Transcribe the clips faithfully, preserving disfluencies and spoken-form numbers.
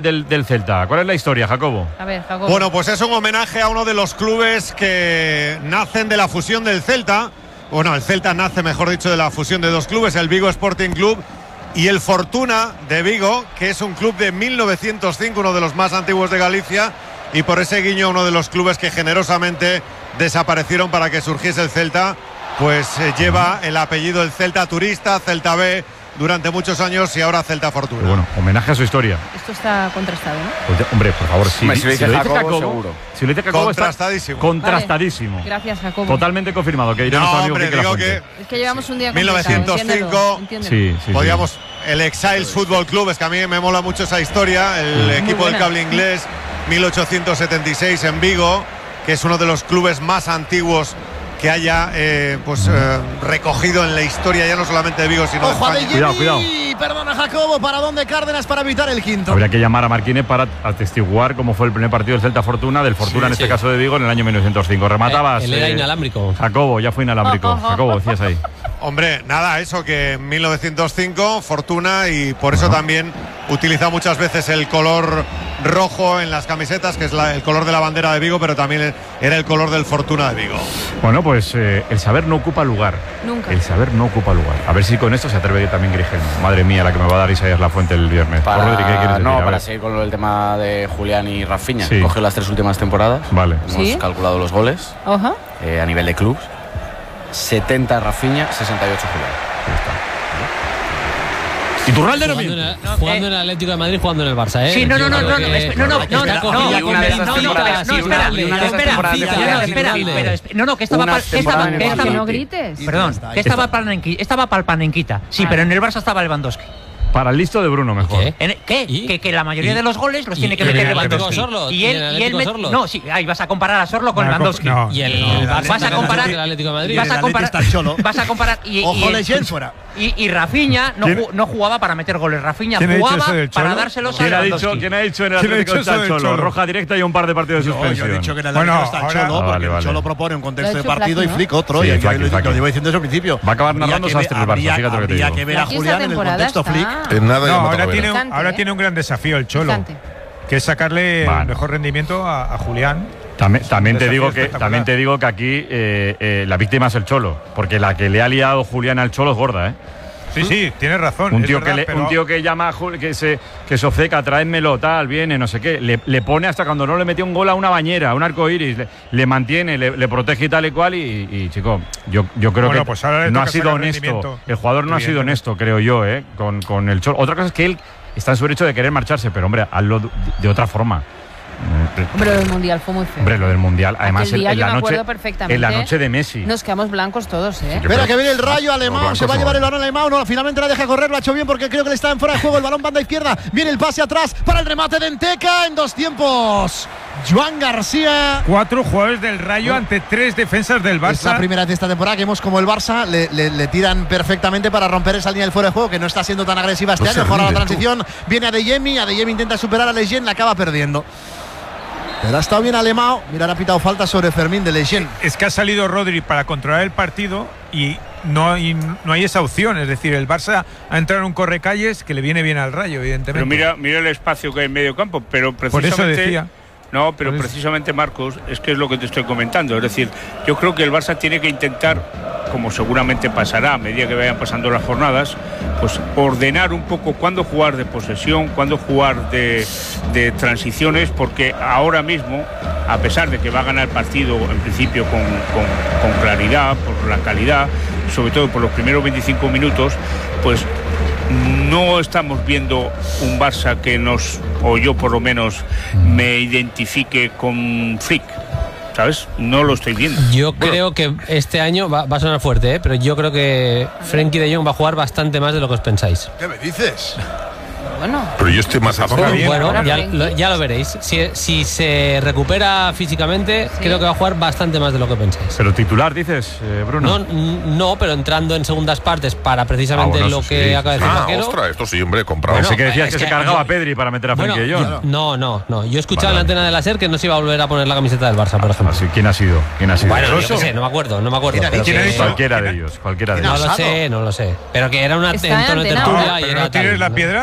del, del Celta? ¿Cuál es la historia, Jacobo? A ver, Jacobo. Bueno, pues es un homenaje a uno de los clubes que nacen de la fusión del Celta. Bueno, el Celta nace, mejor dicho, de la fusión de dos clubes, el Vigo Sporting Club y el Fortuna de Vigo, que es un club de mil novecientos cinco, uno de los más antiguos de Galicia, y por ese guiño uno de los clubes que generosamente desaparecieron para que surgiese el Celta, pues eh, lleva el apellido del Celta Turista, Celta B, durante muchos años, y ahora Celta Fortuna. Pero bueno, homenaje a su historia. Esto está contrastado, ¿no? Pues ya, hombre, por favor, si, Hombre, si lo dice si lo Jacobo, Jacobo, seguro. Si lo dice Jacobo, Contrastadísimo. está contrastadísimo. Vale. Gracias, Jacobo. Totalmente confirmado, que dirá No, nuestro amigo hombre, Quique digo Lafuente. que Es que llevamos un día mil complicado, novecientos cinco, entiéndelo, Sí, entiéndelo. sí, sí. podíamos, el Exiles Football Club, es que a mí me mola mucho esa historia, el Muy equipo del buena. cable inglés, mil ochocientos setenta y seis en Vigo, que es uno de los clubes más antiguos que haya eh, pues eh, recogido en la historia, ya no solamente de Vigo, sino de Ojo a España. Cuidado, cuidado. Perdona, Jacobo, ¿para dónde Cárdenas para evitar el quinto? Habría que llamar a Marquínez para atestiguar cómo fue el primer partido del Celta Fortuna, del Fortuna Sí, en este sí. caso de Vigo, en el año mil novecientos cinco. Rematabas. Él era eh, inalámbrico. Jacobo, ya fue inalámbrico. Jacobo, decías ahí. Hombre, nada, eso que en mil novecientos cinco, Fortuna, y por eso también utiliza muchas veces el color rojo en las camisetas, que es la- el color de la bandera de Vigo, pero también era el color del Fortuna de Vigo. Bueno, pues eh, el saber no ocupa lugar. Nunca. El saber no ocupa lugar. A ver si con esto se atreve también Grigel. Madre mía, la que me va a dar Isaías Lafuente el viernes. Para, Rodri, ¿qué quieres decir? no, A para ver. seguir con el tema de Julián y Rafinha. Sí. Cogió las tres últimas temporadas. Vale. Hemos ¿Sí? calculado los goles Ojo. eh, a nivel de clubs. setenta Rafinha, sesenta y ocho Julián. Iturralde no Jugando, en, miente. el- jugando en el Atlético de Madrid, jugando en el Barça, ¿eh? Sí, no, no, Yo no, creo no, que- no, espe- no, no, está no, no, cogido no, con no, esas no, no, temporadas, no, sí, espera, una- no, unas espera, temporadas de espera, Julián no, espera, Iturralde. espera, espera, no, no, que estaba Unas pal- que estaba, temporadas en que el estaba, Que no Madrid. grites. perdón, que estaba para Panenqui- estaba para el Panenquita. Sí, Vale. pero en el Barça estaba Lewandowski. Para el listo de Bruno, mejor. ¿Qué? En- ¿Qué? ¿Y? Que, que la mayoría ¿Y? de los goles los ¿Y- tiene que y en meter el Atlético Lewandowski. Sorlo? Y ¿Y en él, el y él Atlético met- Sorlo? no, sí, ahí vas a comparar a Sorlo con No, Lewandowski. no, Y el no, Barça vas a comparar, el Atlético de Madrid. vas a el comparar, Atleti está cholo. vas a comparar y, Ojo, y, Leyen fuera. y, y Rafinha no, ¿Quién? ju- no jugaba para meter goles. Rafinha ¿Quién ha dicho jugaba eso del para Cholo? dárselos a ¿Quién ha, Lewandowski. dicho, ¿Quién ha dicho en el ¿Quién ha Atlético dicho eso está el del Cholo? Cholo? Roja directa y un par de partidos de No, suspensión. yo he dicho que en el Bueno, Atlético está el ahora- Cholo, Ah, porque vale, el vale. Cholo propone un Lo ha contexto de hecho partido Flaqui, y ¿no? Flick otro, Sí, y yo Flaqui, lo, Flaqui. lo llevo diciendo desde el principio. Va a acabar Habría narrando que ver- Sastre el Barça, habría- fíjate lo que te habría digo. que ver a Aquí esta Julián en el temporada contexto está- Flick. En nada, No, ya me ahora toca tiene, ver. un, Picante, ahora ¿eh? tiene un gran desafío el Cholo, Picante. que es sacarle Vale. el mejor rendimiento a, a Julián. También, también, te Desafío digo que, espectacular. también te digo que aquí eh, eh, la víctima es el Cholo, porque la que le ha liado Julián al Cholo es gorda, ¿eh? Sí, sí, tienes razón. Un es tío, verdad, que le- pero- un tío que llama, a Jul- que se, que se obceca, tráemelo, tal, viene, no sé qué. Le, le pone hasta cuando no le metió un gol a una bañera, a un arco iris, le, le mantiene, le, le protege y tal y cual. Y, y, chico, yo, yo creo Bueno, que pues ahora le no ha toca sido sacar honesto. rendimiento, El jugador no ha sido evidentemente. honesto, creo yo, ¿eh? Con, con el Cholo. Otra cosa es que él está en su derecho de querer marcharse, pero hombre, hazlo de, de otra forma. Hombre, lo del Mundial fue muy feo. Hombre, lo del Mundial. Además, Aquel día en, en yo la me noche, acuerdo perfectamente. en la noche de Messi. Nos quedamos blancos todos, ¿eh? Yo Espera creo- que viene el Rayo Los alemán, blancos se va a no llevar el valen. balón alemán, no, finalmente la deja correr, lo ha hecho bien porque creo que le está en fuera de juego el balón banda izquierda, viene el pase atrás para el remate de Enteca en dos tiempos. Joan García. Cuatro jugadores del Rayo ante tres defensas del Es la Barça. primera vez de esta temporada que vemos como el Barça le, le- le tiran perfectamente para romper esa línea del fuera de juego, que no está siendo tan agresiva este No se año. Mejora la rinde, tú. transición, viene Adeyemi, Adeyemi intenta superar a Leyen, la acaba perdiendo. Pero ha estado bien Alemão, mira, ha pitado falta sobre Fermín de Leyen. Es que ha salido Rodri para controlar el partido y no hay, no hay esa opción. Es decir, el Barça ha entrado en un correcalles que le viene bien al Rayo, evidentemente. Pero mira, mira el espacio que hay en medio campo, pero Por precisamente eso decía. no, pero Por eso. precisamente Marcos, es que es lo que te estoy comentando, es decir, yo creo que el Barça tiene que intentar, como seguramente pasará a medida que vayan pasando las jornadas, pues ordenar un poco cuándo jugar de posesión, cuándo jugar de, de transiciones, porque ahora mismo, a pesar de que va a ganar el partido en principio con, con, con claridad, por la calidad, sobre todo por los primeros veinticinco minutos, pues no estamos viendo un Barça que nos, o yo por lo menos, me identifique con Flick, ¿sabes? No lo estoy viendo. Yo creo que este año va, va a sonar fuerte, ¿eh? Pero yo creo que Frenkie de Jong va a jugar bastante más de lo que os pensáis. ¿Qué me dices? Bueno, Pero yo estoy más a favor. bien, Bueno, ahora ya Frenkie. lo, ya lo veréis. Si, si se recupera físicamente, Sí. creo que va a jugar bastante más de lo que pensáis. Pero titular, dices, eh, Bruno. No, n- no, pero entrando en segundas partes para precisamente Ah, bueno, lo eso que sí, acaba de decir Ah, Vaquero. ostras, esto sí, hombre, comprado. Pensé que Bueno, decías es que, se que cargaba yo- a Pedri para meter a Bueno, Frenkie de Jong. yo- no, no, no. Yo he escuchado Vale, en la antena de la SER que no se iba a volver a poner la camiseta del Barça, por ejemplo. Así, ¿quién ha sido? ¿Quién ha sido? Bueno, yo Eso. qué sé, no me acuerdo, no me acuerdo. ¿Quién ha pero dicho? que- ¿Quién ha dicho? Cualquiera de ¿Quién ha- ellos, cualquiera de ¿Quién ha ellos. No lo Asado. sé, no lo sé. Pero que era una Está en tono de entenado. tertulia y Pero era no tienes tal, la ¿no? piedra y.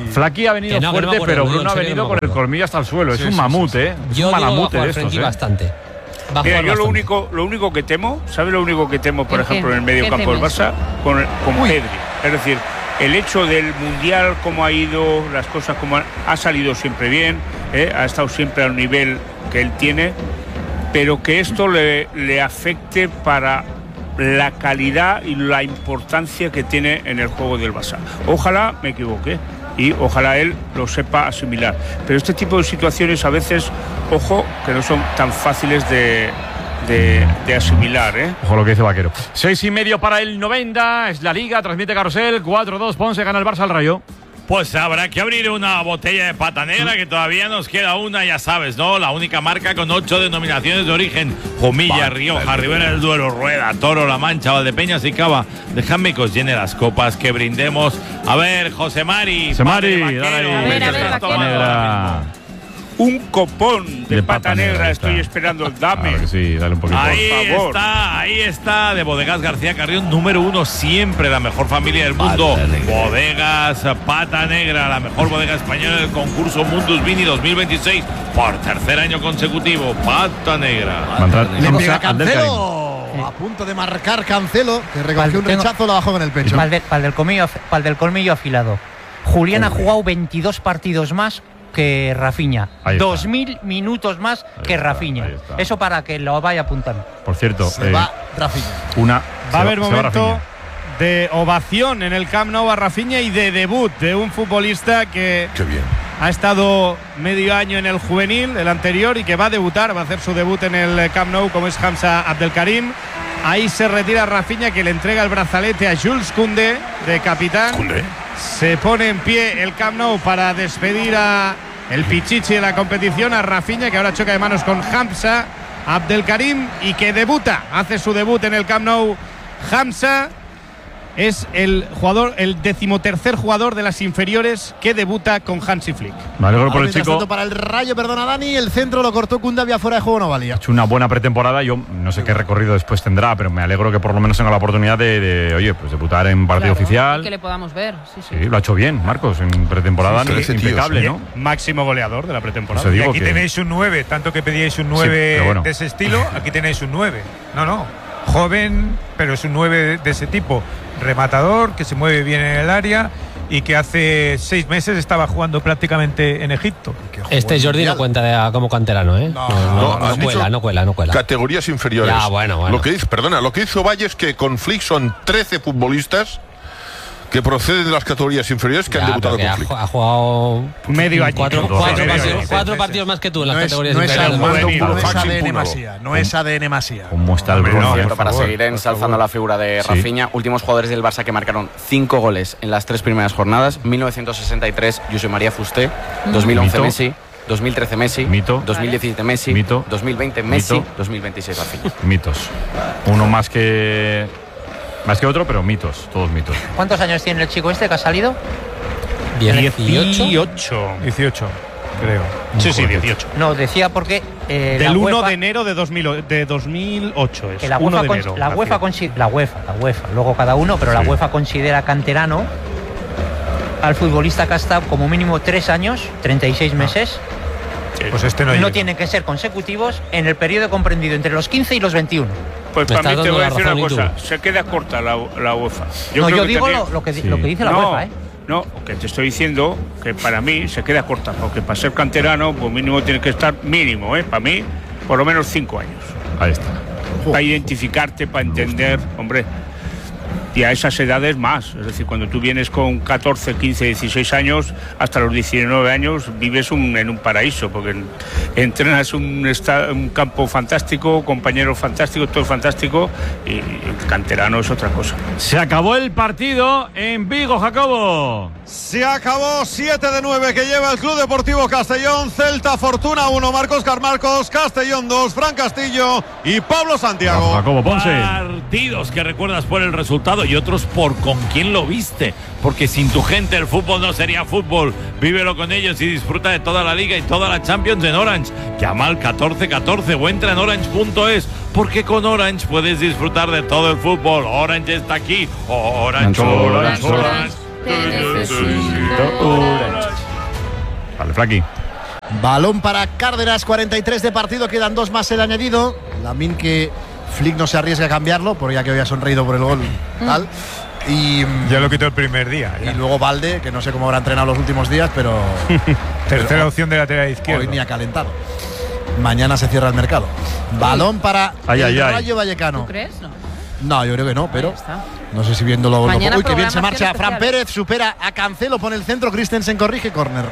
Flaky ha venido Que no, que no fuerte, me acuerdo, pero digo, Bruno en ha serio, venido no me con el acuerdo. colmillo hasta el suelo. Sí, es un sí, mamut, sí, sí. ¿eh? Es Yo un digo que va a malamute jugar de estos, Frenkie ¿eh? bastante. Va a Mira, jugar yo lo bastante. único, lo único que temo, ¿sabe lo único que temo, por ¿El qué? ejemplo, en el medio ¿Qué campo del temes? Barça? Con, el- con Pedri. Es decir, el hecho del Mundial, cómo ha ido, las cosas como ha, ha salido siempre bien, ¿eh? Ha estado siempre al nivel que él tiene, pero que esto le, le afecte para la calidad y la importancia que tiene en el juego del Barça. Ojalá me equivoque y ojalá él lo sepa asimilar. Pero este tipo de situaciones a veces, ojo, que no son tan fáciles de, de, de asimilar, ¿eh? Ojo lo que dice Vaquero. Seis y medio para el noventa. Es la Liga, transmite Carrusel. cuatro dos, Ponce, gana el Barça al Rayo. Pues habrá que abrir una botella de pata negra, que todavía nos queda una, ya sabes, ¿no? La única marca con ocho denominaciones de origen. Jumilla, Rioja, Ribera del Duero, Rueda, Toro, La Mancha, Valdepeñas y Cava. Dejadme que os llene las copas, que brindemos. A ver, José Mari. José Mari, padre dale vaquero, ahí. A ver, a ¿qué ver, estás vaquero. tomando ahora Negra. mismo? Un copón de, De pata, pata negra, negra, estoy está. esperando. Dame. Claro que sí, dale un poquito. Ahí Por favor. está, ahí está, de Bodegas García Carrión, número uno, siempre la mejor familia del mundo. Bodegas Pata Negra, la mejor bodega española del concurso Mundus Vini dos mil veintiséis, por tercer año consecutivo. Pata Negra. Va a entrar Le Hamza pega Abdelkarim. Cancelo. A punto de marcar Cancelo, que recogió Vale, un tengo- rechazo, lo bajó en el pecho. Pal, de- pal del colmillo, pal del colmillo afilado. Julián ha jugado veintidós partidos más que Rafinha. Ahí está. dos mil minutos más Ahí que está, Rafinha. ahí está. Eso para que lo vaya apuntando. Por cierto, Se eh, va Rafinha. una. se Va a haber se momento Rafinha. de ovación en el Camp Nou a Rafinha y de debut de un futbolista que Qué bien. ha estado medio año en el juvenil, el anterior, y que va a debutar, va a hacer su debut en el Camp Nou, como es Hamza Abdelkarim. Ahí se retira Rafinha, que le entrega el brazalete a Jules Koundé, de capitán. Koundé. Se pone en pie el Camp Nou para despedir a el pichichi de la competición, a Rafinha, que ahora choca de manos con Hamza Abdelkarim y que debuta, hace su debut en el Camp Nou. Hamza es el jugador, el decimotercer jugador de las inferiores que debuta con Hansi Flick. Me alegro por Ahora, el mientras chico. tanto, para el Rayo, perdona Dani, el centro lo cortó Koundé, había fuera de juego, no valía. Ha hecho una buena pretemporada. Yo no sé qué recorrido después tendrá, pero me alegro que por lo menos tenga la oportunidad de, de, oye, pues debutar en partido Claro, oficial. y que le podamos ver. Sí, sí. Sí, lo ha hecho bien, Marcos, en pretemporada. Sí, sí, ese tío, impecable, sí. ¿no? Máximo goleador de la pretemporada. Eso Y digo aquí que- tenéis un nueve, tanto que pedíais un nueve pero bueno. de ese estilo, aquí tenéis un nueve. No, no. Joven, pero es un nueve de ese tipo. Rematador, que se mueve bien en el área y que hace seis meses estaba jugando prácticamente en Egipto. Este Jordi no cuenta de- como canterano, ¿eh? No, no, no, no has cuela, dicho no cuela, no cuela. Categorías inferiores. Ya, bueno, bueno. Lo que hizo, perdona, lo que hizo Valle es que con Flick son trece futbolistas que proceden de las categorías inferiores que Ya, han debutado porque con ha, Flick. ju- ha jugado Medio año. cuatro, Dos cuatro años. partidos, Sí, sí, cuatro sí, partidos más que tú en las No es, categorías no es inferiores. Armando, Juvenil. no es Fax A D N impúnalo. Masía, no es A D N Masía. ¿Cómo está el Hombre, Bruno? no, por Cierto, para favor. seguir ensalzando la figura de Sí. Rafinha, últimos jugadores del Barça que marcaron cinco goles en las tres primeras jornadas: mil novecientos sesenta y tres, José María Fusté; dos mil once Mito. Messi; dos mil trece Messi; Mito. dos mil diecisiete Messi; Mito. dos mil veinte Messi; Mito. dos mil veintiséis Rafinha. Mitos. Uno más que. Más que otro, pero mitos. Todos mitos. ¿Cuántos años tiene el chico este que ha salido? dieciocho. dieciocho. dieciocho, creo. Sí, sí, dieciocho. No, decía porque eh, la Del uno UEFA de enero de, dos mil, o- de dos mil ocho. Es que la uno UEFA, de con- enero. la, nació. UEFA consi- la UEFA, la UEFA, luego cada uno, pero la Sí. UEFA considera canterano al futbolista que ha estado como mínimo tres años, treinta y seis meses. Pues este no, No llega. tienen que ser consecutivos en el periodo comprendido entre los quince y los veintiuno. Pues Me para estás mí te dando voy a la decir una razón, cosa, Itu. se queda corta la, la UEFA. no, creo yo que digo tendría- lo, lo que, Sí. lo que dice la no, UEFA, ¿eh? no, que te estoy diciendo que para mí se queda corta, porque para ser canterano, pues mínimo tiene que estar mínimo, ¿eh? Para mí, por lo menos cinco años. Ahí está. Para identificarte, para entender, hombre. Y a esas edades más. Es decir, cuando tú vienes con catorce, quince, dieciséis años, hasta los diecinueve años, vives un- en un paraíso, porque en- entrenas un, esta- un campo fantástico, compañeros fantásticos, todo fantástico, y el canterano es otra cosa. Se acabó el partido en Vigo, Jacobo. Se acabó siete de nueve que lleva el Club Deportivo Castellón. Celta Fortuna uno, Marcos Carmarcos, Castellón dos, Fran Castillo y Pablo Santiago. Jacobo Ponce. Partidos que recuerdas por el resultado y otros por con quién lo viste. Porque sin tu gente el fútbol no sería fútbol. Vívelo con ellos y disfruta de toda la Liga y toda la Champions en Orange. Llama al catorce catorce o entra en orange punto es. Porque con Orange puedes disfrutar de todo el fútbol. Orange está aquí. Orange, Orange, Orange. Orange. Orange. Te necesito, Orange. Vale, Flaqui. Balón para Cárdenas, cuarenta y tres de partido, quedan dos más el añadido. Lamine que Flick no se arriesga a cambiarlo, porque ya que había sonreído por el gol. Mm. Tal. Y ya lo quitó el primer día. Ya. Y luego Valde, que no sé cómo habrá entrenado los últimos días, pero. Tercera pero, opción de lateral izquierdo. Hoy ni ha calentado. Mañana se cierra el mercado. Balón para ay, el ay, Rayo Vallecano. ¿Tú crees? No. No, yo creo que no, pero no sé si viéndolo. Mañana Uy, que bien se marcha. especial. Fran Pérez supera a Cancelo, pone el centro. Christensen corrige, córner.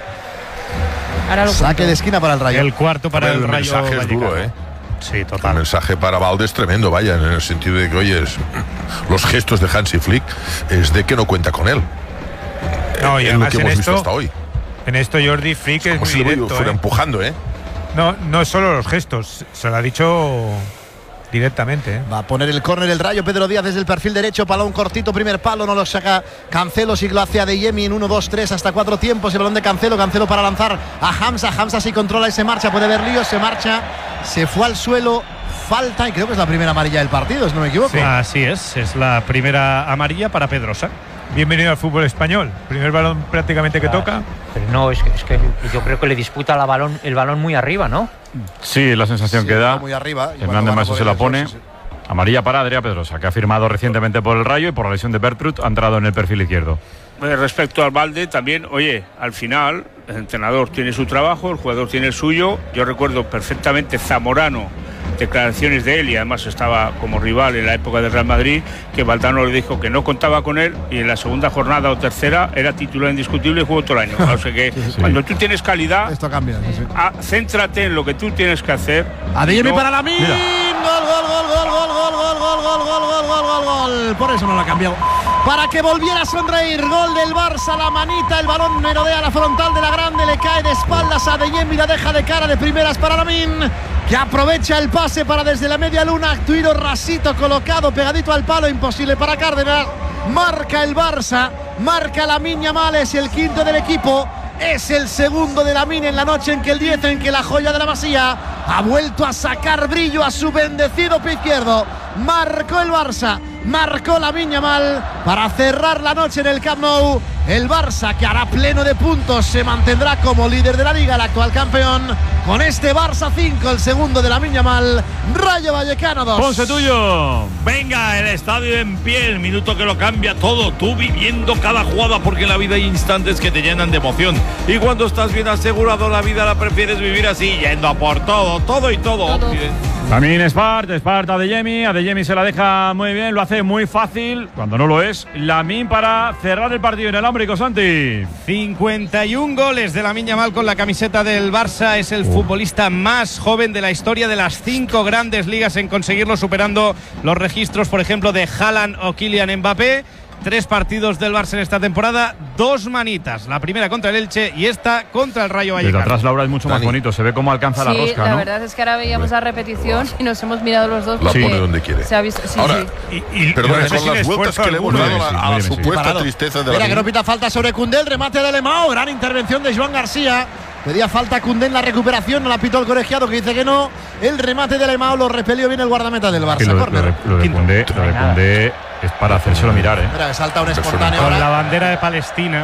Saque de esquina para el Rayo. El cuarto para el, el Rayo mensaje es Vallecano. duro, ¿eh? Sí, total. El mensaje para Valde es tremendo, vaya, en el sentido de que, oye, es, los gestos de Hansi Flick es de que no cuenta con él. No, y es además lo que en hemos esto, visto hasta hoy. En esto Jordi Flick es, es como muy si directo, lo fuera ¿eh? empujando, ¿eh? No, no es solo los gestos, se lo ha dicho directamente. ¿eh? Va a poner el córner el Rayo. Pedro Díaz desde el perfil derecho, balón cortito, primer palo, no lo saca Cancelo, sí lo hace Adeyemi en uno, dos, tres, hasta cuatro tiempos. El balón de Cancelo, Cancelo para lanzar a Hamza. Hamza sí controla y se marcha, puede haber líos, se marcha, se fue al suelo. Falta, y creo que es la primera amarilla del partido, si no me equivoco. Sí, así es, es la primera amarilla para Pedrosa. Bienvenido al fútbol español. Primer balón prácticamente que claro. toca. Pero no, es que, es que yo creo que le disputa la balón, el balón muy arriba, ¿no? Sí, la sensación Sí, que da. muy arriba. Hernández Maso se la pone. Sí, sí. Amarilla para Adrià Pedrosa, que ha firmado recientemente por el Rayo y por la lesión de Bertrud ha entrado en el perfil izquierdo. Respecto al Valde, también, oye, al final el entrenador tiene su trabajo, el jugador tiene el suyo. Yo recuerdo perfectamente Zamorano, declaraciones de él, y además estaba como rival en la época del Real Madrid, que Valdano le dijo que no contaba con él y en la segunda jornada o tercera era titular indiscutible y jugó todo el año. O sea que sí, sí. Cuando tú tienes calidad, esto cambia. Sí, sí. A, céntrate en lo que tú tienes que hacer. Adeyemi no, para Lamine. Gol, gol, gol, gol, gol, gol, gol, gol, gol, gol, gol, gol, gol, gol. Por eso no lo ha cambiado. Para que volviera a sonreír. Gol del Barça, la manita, el balón merodea la frontal de la grande, le cae de espaldas a Adeyemi, la deja de cara de primeras para Lamine, que aprovecha el pase para desde la media luna, tiro rasito colocado pegadito al palo, imposible para Cárdenas. Marca el Barça, marca Lamine Yamal, es el quinto del equipo, es el segundo de Lamine en la noche en que el diez, en que la joya de la Masía ha vuelto a sacar brillo a su bendecido pie izquierdo. Marcó el Barça, marcó Lamine Yamal para cerrar la noche en el Camp Nou. El Barça, que hará pleno de puntos, se mantendrá como líder de la Liga, el actual campeón, con este Barça cinco, el segundo de Lamine Yamal. Rayo Vallecano dos. Ponce tuyo. Venga, el estadio en pie, el minuto que lo cambia todo, tú viviendo cada jugada, porque en la vida hay instantes que te llenan de emoción. Y cuando estás bien asegurado, la vida la prefieres vivir así, yendo a por todo, todo y todo. todo. También Espart, Espart Adeyemi, Adeyemi se la deja muy bien, lo hace muy fácil, cuando no lo es. Lamine para cerrar el partido en el Ámbrico, Santi. cincuenta y un goles de Lamine Yamal con la camiseta del Barça, es el uh. futbolista más joven de la historia de las cinco grandes ligas en conseguirlo, superando los registros, por ejemplo, de Haaland o Kylian Mbappé. Tres partidos del Barça en esta temporada, dos manitas, la primera contra el Elche y esta contra el Rayo Vallecano. Desde atrás, Laura, es mucho Dani. Más bonito, se ve cómo alcanza sí, la rosca, la ¿no? verdad es que ahora veíamos la repetición y nos hemos mirado los dos. La pone donde quiere. Se ha visto, sí, ahora, sí. Y, y, perdón, con las vueltas que le hemos dado a la, a la supuesta sí. tristeza de la Mira que no pita falta sobre Koundé, el remate de Alemão, gran intervención de Joan García. Pedía falta Koundé en la recuperación, no la pitó el colegiado, que dice que no. El remate de Alemão lo repelió bien el guardameta del Barça. Lo, lo, lo, lo de Koundé, lo de Koundé es para hacérselo mirar, ¿eh? Mira que salta un espontáneo. Con la bandera de Palestina,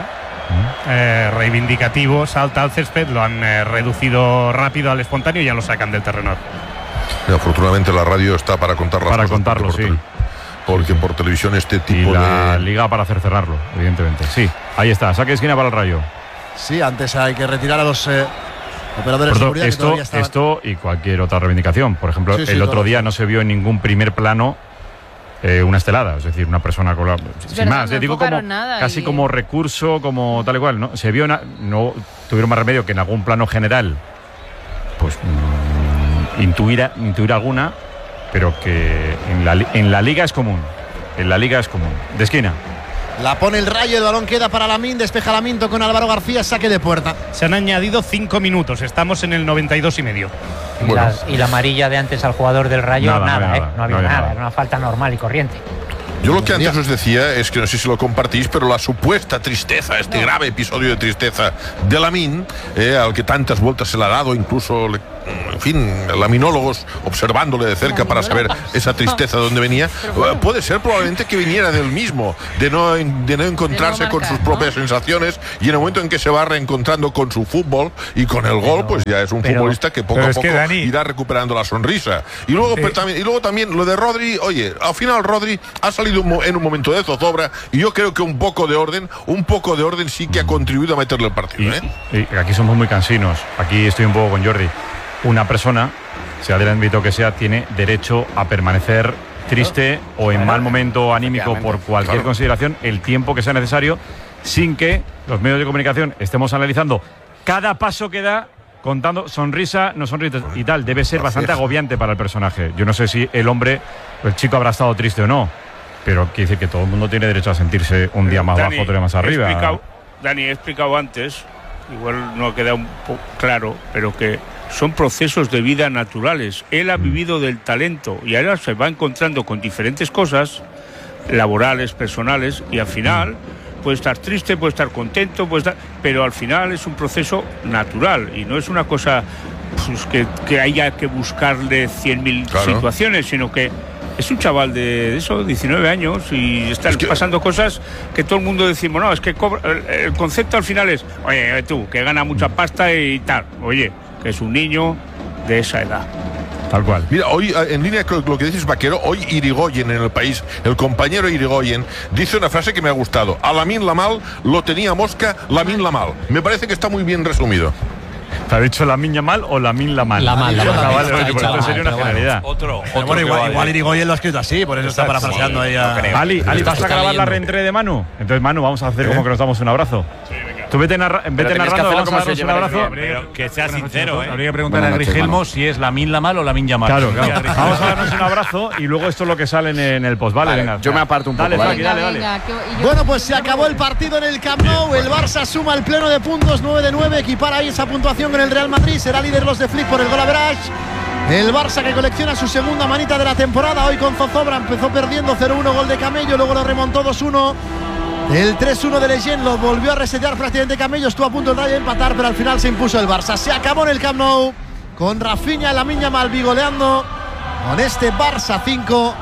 eh, reivindicativo, salta al césped, lo han eh, reducido rápido al espontáneo y ya lo sacan del terreno. Y afortunadamente la radio está para contar las para cosas. Contarlo, porque, sí. por porque sí. por televisión este tipo y la de... liga para hacer cerrarlo, evidentemente. Sí, ahí está, saque de esquina para el Rayo. Sí, antes hay que retirar a los eh, operadores Perdón, de seguridad. Esto, esto y cualquier otra reivindicación. Por ejemplo, sí, sí, el otro todo. día no se vio en ningún primer plano eh, una estelada, es decir, una persona con la, sin verdad, más, no eh, digo como casi y... como recurso, como tal y cual, ¿no? Se vio, una, no tuvieron más remedio que en algún plano general, pues mmm, intuir, intuir alguna, pero que en la, en la liga es común, en la liga es común. De esquina. La pone el Rayo, el balón queda para Lamine, despeja Lamine con Álvaro García, saque de puerta. Se han añadido cinco minutos, estamos en el noventa y dos y medio. Y, bueno. la, y la amarilla de antes al jugador del Rayo, nada, nada, no ¿eh? nada, no había no nada, nada, era una falta normal y corriente. Yo lo que antes os decía es que no sé si lo compartís, pero la supuesta tristeza, este no. grave episodio de tristeza de Lamine, eh, al que tantas vueltas se le ha dado, incluso, le, en fin, laminólogos observándole de cerca para saber esa tristeza de dónde venía, bueno. puede ser probablemente que viniera del mismo, de no, de no encontrarse de no marcar, con sus propias ¿no? sensaciones, y en el momento en que se va reencontrando con su fútbol y con el gol, pero, pues ya es un pero, futbolista que poco a poco que Dani, irá recuperando la sonrisa. Y luego, eh, también, y luego también lo de Rodri, oye, al final Rodri ha salido en un momento de zozobra, y yo creo que un poco de orden, un poco de orden sí que ha contribuido a meterle el partido. ¿eh? Y, y aquí somos muy cansinos, aquí estoy un poco con Jordi. Una persona, sea del ámbito que sea, tiene derecho a permanecer triste o en mal momento anímico por cualquier claro. consideración el tiempo que sea necesario, sin que los medios de comunicación estemos analizando cada paso que da, contando sonrisa, no sonrisa y tal. Debe ser bastante agobiante para el personaje. Yo no sé si el hombre, el chico habrá estado triste o no, pero quiere decir que todo el mundo tiene derecho a sentirse un día más Dani, bajo, otro día más arriba. He explicado, Dani, he explicado antes, igual no ha quedado un poco claro, pero que son procesos de vida naturales. Él ha vivido del talento y ahora se va encontrando con diferentes cosas laborales, personales, y al final puede estar triste, puede estar contento, puede estar, pero al final es un proceso natural y no es una cosa pues, que, que haya que buscarle cien mil claro. situaciones, sino que es un chaval de eso, diecinueve años, y están es que... pasando cosas que todo el mundo decimos, no, es que cobra, el, el concepto al final es, oye, tú, que gana mucha pasta y tal, oye, que es un niño de esa edad. Tal cual. Mira, hoy, en línea con lo que dices, Vaquero, hoy Irigoyen en El País, el compañero Irigoyen, dice una frase que me ha gustado. A Lamine Yamal lo tenía Mosca, Lamine Yamal. Me parece que está muy bien resumido. ¿Te ha dicho Lamine Yamal o Lamine Yamal? Lamal, la Lamal. Vale, vale, por eso sería una generalidad. Otro, otro bueno, igual, igual Irigoyen lo ha escrito así, por eso está parafraseando ahí a... Ali, Ali, ¿vas a grabar la reentrée de Manu? Entonces, Manu, vamos a hacer ¿Eh? como que nos damos un abrazo. Sí, venga. Tú vete, narra vete narrando, vamos a darnos un abrazo. Pero que sea sincero, ¿eh? Habría que preguntar a Grigelmo si es Lamine Yamal o Lamine Yamal. Claro, claro. Vamos a darnos un abrazo y luego esto es lo que sale en, en el post. Vale, vale, venga. Yo me aparto un poco. Dale, vale. dale, dale. Venga, que, bueno, pues se acabó el partido en el Camp Nou. El Barça suma el pleno de puntos, nueve de nueve. Equipara ahí esa puntuación con el Real Madrid. Será líder los de Flick por el gol average. El Barça que colecciona su segunda manita de la temporada. Hoy con zozobra empezó perdiendo cero uno, gol de Camello. Luego lo remontó dos uno. El tres uno de Leyen lo volvió a resetear prácticamente Camello. Estuvo a punto el Rayo de empatar, pero al final se impuso el Barça. Se acabó en el Camp Nou con Rafinha y Lamine Yamal bigoleando con este Barça cinco,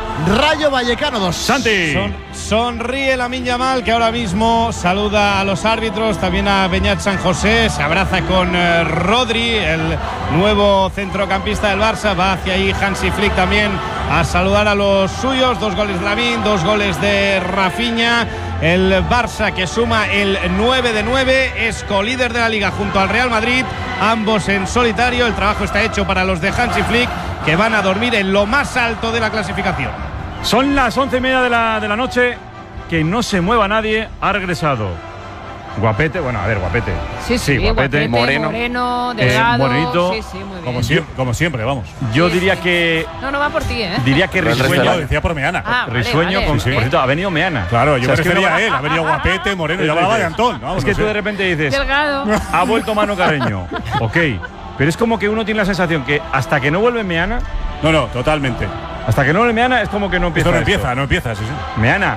Rayo Vallecano dos. Santi. Son, sonríe Lamine Yamal, que ahora mismo saluda a los árbitros, también a Beñat San José, se abraza con eh, Rodri, el nuevo centrocampista del Barça. Va hacia ahí Hansi Flick también a saludar a los suyos. Dos goles de Lamine, dos goles de Rafinha. El Barça que suma el nueve de nueve, es colíder de la Liga junto al Real Madrid, ambos en solitario. El trabajo está hecho para los de Hansi Flick, que van a dormir en lo más alto de la clasificación. Son las once y media de la, de la noche. Que no se mueva nadie. Ha regresado Guapete, bueno, a ver, Guapete. Sí, sí, sí Guapete, Guapete, Moreno, Moreno delgado, eh, Morenito. Sí, sí, muy bien. Como, si, como siempre, vamos. Yo sí, diría sí. que. No, no va por ti, ¿eh? Diría que Risueño. Lo decía por Meana. Ah, Risueño, vale, con, vale. por cierto, ha venido Meana. Claro, yo o sea, me refería es que no... a él. Ha venido Guapete, Moreno, y hablaba de Antón. Vamos, es que no tú sé. de repente dices. Delgado. Ha vuelto Manu Carreño. Ok. Pero es como que uno tiene la sensación que hasta que no vuelve Meana. No, no, totalmente. Hasta que no vuelve Meana es como que no empieza. Esto no esto. empieza, no empieza, sí, sí. Meana,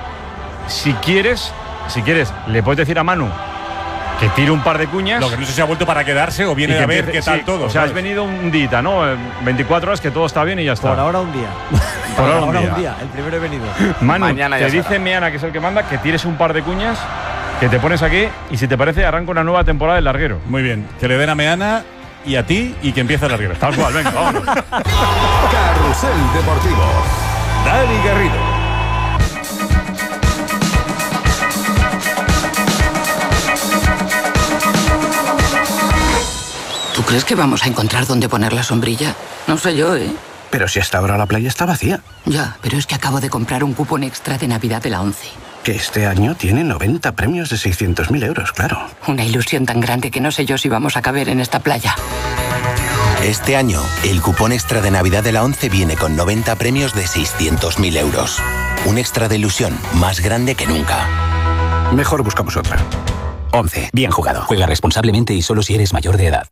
si quieres, si quieres, le puedes decir a Manu que tire un par de cuñas. Lo que no sé si ha vuelto para quedarse o viene a ver qué tal sí, todo. O sea, ¿sabes? has venido un día, ¿no? veinticuatro horas que todo está bien y ya está. Por ahora un día. Por ahora, ahora un, día. un día. El primero he venido. Manu, Mañana te ya dice será. Meana, que es el que manda, que tires un par de cuñas, que te pones aquí y si te parece arranca una nueva temporada del larguero. Muy bien. Que le den a Meana y a ti y que empiece el larguero. Tal cual, venga, vámonos. Carrusel Deportivo. Dani Garrido. ¿Tú crees que vamos a encontrar dónde poner la sombrilla? No sé yo, ¿eh? Pero si hasta ahora la playa está vacía. Ya, pero es que acabo de comprar un cupón extra de Navidad de la ONCE. Que este año tiene noventa premios de seiscientos mil euros, claro. Una ilusión tan grande que no sé yo si vamos a caber en esta playa. Este año, el cupón extra de Navidad de la ONCE viene con noventa premios de seiscientos mil euros. Un extra de ilusión más grande que nunca. Mejor buscamos otra. ONCE. Bien jugado. Juega responsablemente y solo si eres mayor de edad.